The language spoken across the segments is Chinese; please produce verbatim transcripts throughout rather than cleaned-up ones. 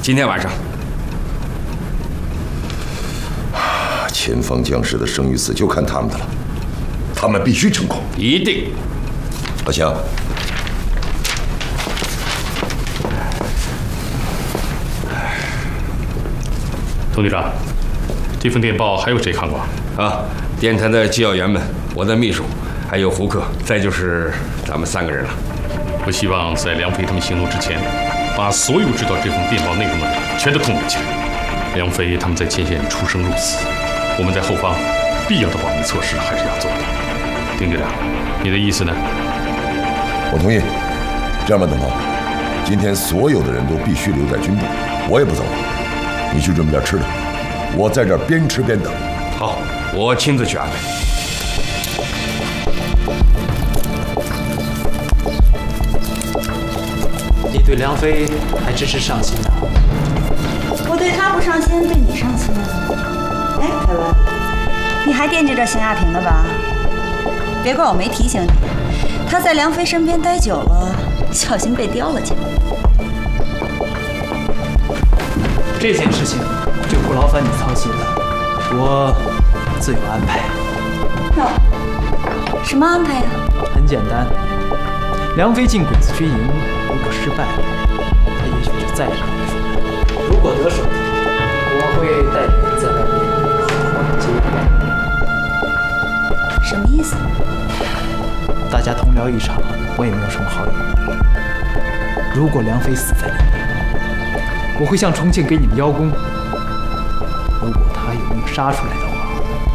今天晚上。 前方将士的生与死就看他们的了，他们必须成功。 一定。 老乡。 童局长，这份电报还有谁看过？ 啊，电台的机要员们，我的秘书，还有胡克，再就是咱们三个人了。 我希望在梁飞他们行动之前，把所有知道这封电报内容的人全都控制起来。梁飞他们在前线出生入死，我们在后方必要的保密措施还是要做的。丁局长，你的意思呢？ 我同意。这样吧，邓鹏，今天所有的人都必须留在军部，我也不走了。 你去准备点吃的，我在这儿边吃边等。 好，我亲自去安排。 你对梁飞还真是上心啊！ 我对他不上心，对你上心。哎，凯文，你还惦记着邢亚平呢吧？别怪我没提醒你，他在梁飞身边待久了，小心被叼了去。 这件事情就不劳烦你操心了，我自有安排。 哟，什么安排呀？ 很简单，梁飞进鬼子军营，如果失败了，他也许就再也不会出来；如果得手，我会带领你在外面好好接应。 什么意思？ 大家同僚一场，我也没有什么好隐瞒。如果梁飞死在里面， 我会向重庆给你们邀功。如果他有命杀出来的话，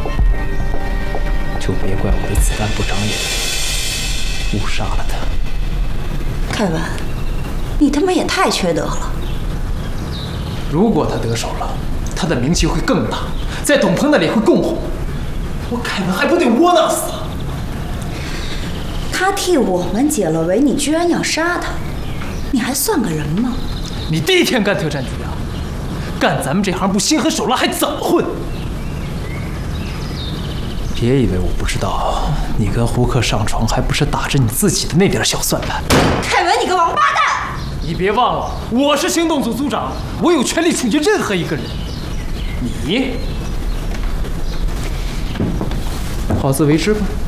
就别怪我的子弹不长眼，误杀了他。 凯文，你他妈也太缺德了！ 如果他得手了，他的名气会更大，在董鹏那里会更红。我凯文还不得窝囊死？ 他替我们解了围，你居然要杀他，你还算个人吗？ 你第一天干特战局啊，干咱们这行不心狠手辣还怎么混？别以为我不知道，你跟胡克上床还不是打着你自己的那点小算盘。 凯文，你个王八蛋！ 你别忘了，我是行动组组长，我有权利处决任何一个人。你好自为之吧。